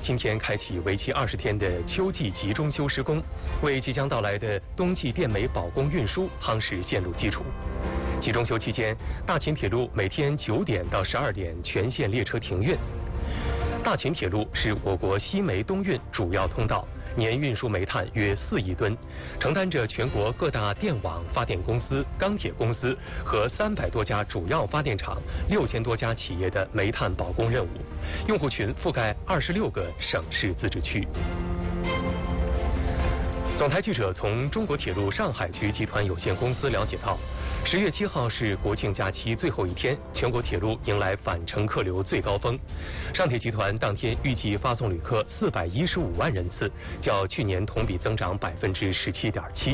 今天开启为期20天的秋季集中修施工，为即将到来的冬季电煤保供运输夯实线路基础。集中修期间，大秦铁路每天9点到12点全线列车停运。大秦铁路是我国西煤东运主要通道，年运输煤炭约4亿吨，承担着全国各大电网、发电公司、钢铁公司和300多家主要发电厂、6000多家企业的煤炭保供任务，用户群覆盖26个省市自治区。总台记者从中国铁路上海局集团有限公司了解到，10月7号是国庆假期最后一天，全国铁路迎来返程客流最高峰。上铁集团当天预计发送旅客415万人次，较去年同比增长17.7%。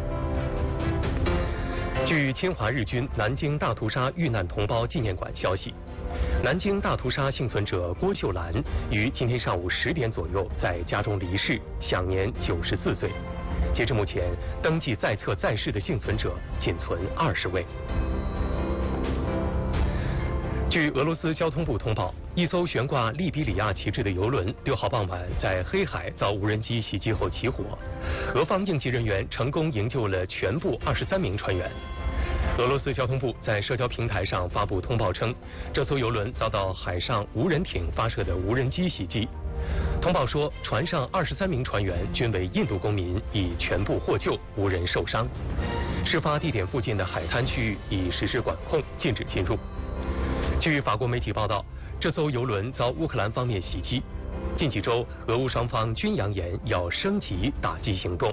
据侵华日军南京大屠杀遇难同胞纪念馆消息，南京大屠杀幸存者郭秀兰于今天上午10点左右在家中离世，享年94岁。截至目前，登记在册在世的幸存者仅存20位。据俄罗斯交通部通报，一艘悬挂利比里亚旗帜的邮轮6号傍晚在黑海遭无人机袭击后起火，俄方应急人员成功营救了全部23名船员。俄罗斯交通部在社交平台上发布通报称，这艘邮轮遭到海上无人艇发射的无人机袭击。通报说，船上23名船员均为印度公民，已全部获救，无人受伤。事发地点附近的海滩区域已实施管控，禁止进入。据法国媒体报道，这艘邮轮遭乌克兰方面袭击。近几周，俄乌双方均扬言要升级打击行动。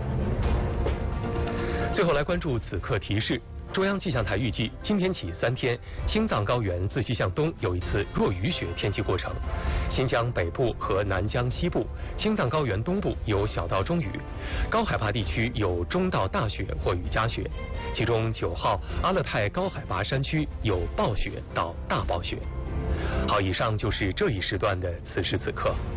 最后来关注此刻提示。中央气象台预计，今天起3天，青藏高原自西向东有一次弱雨雪天气过程，新疆北部和南疆西部、青藏高原东部有小到中雨，高海拔地区有中到大雪或雨夹雪，其中9号阿勒泰高海拔山区有暴雪到大暴雪。好，以上就是这一时段的此时此刻。